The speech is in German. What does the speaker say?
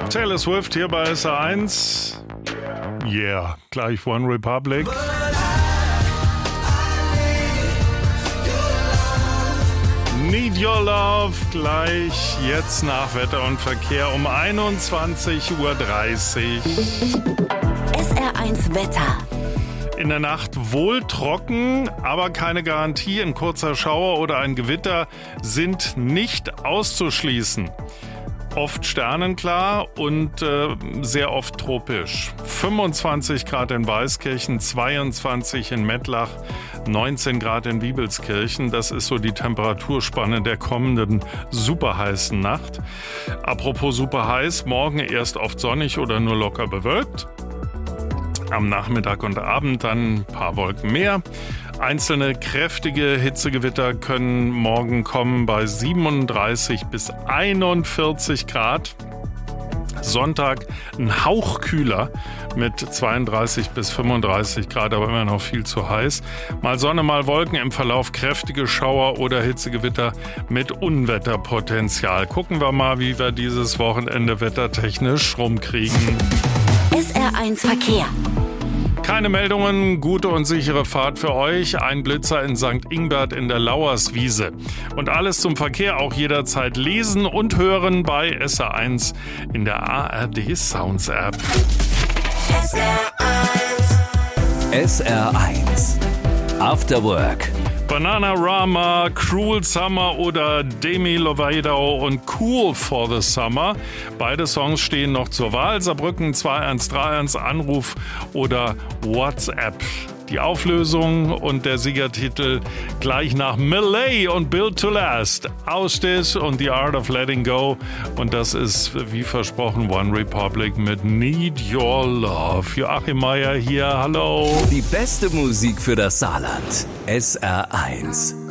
Taylor Swift hier bei SR1. Yeah, gleich One Republic. Need Your Love, gleich jetzt nach Wetter und Verkehr um 21:30 Uhr. SR1 Wetter. In der Nacht wohl trocken, aber keine Garantie. Ein kurzer Schauer oder ein Gewitter sind nicht auszuschließen. Oft sternenklar und sehr oft tropisch. 25 Grad in Weißkirchen, 22 in Mettlach, 19 Grad in Wiebelskirchen. Das ist so die Temperaturspanne der kommenden superheißen Nacht. Apropos superheiß, morgen erst oft sonnig oder nur locker bewölkt. Am Nachmittag und Abend dann ein paar Wolken mehr. Einzelne kräftige Hitzegewitter können morgen kommen bei 37 bis 41 Grad. Sonntag ein Hauch kühler mit 32 bis 35 Grad, aber immer noch viel zu heiß. Mal Sonne, mal Wolken, im Verlauf kräftige Schauer oder Hitzegewitter mit Unwetterpotenzial. Gucken wir mal, wie wir dieses Wochenende wettertechnisch rumkriegen. SR1 Verkehr. Keine Meldungen, gute und sichere Fahrt für euch. Ein Blitzer in St. Ingbert in der Lauerswiese. Und alles zum Verkehr auch jederzeit lesen und hören bei SR1 in der ARD Sounds App. SR1 After Work. Bananarama, Cruel Summer oder Demi Lovato und Cool for the Summer. Beide Songs stehen noch zur Wahl. Saarbrücken 2131, Anruf oder WhatsApp. Die Auflösung und der Siegertitel gleich nach Millet und Built to Last. Ausstich und The Art of Letting Go. Und das ist, wie versprochen, One Republic mit Need Your Love. Joachim Meier hier, hallo. Die beste Musik für das Saarland. SR1.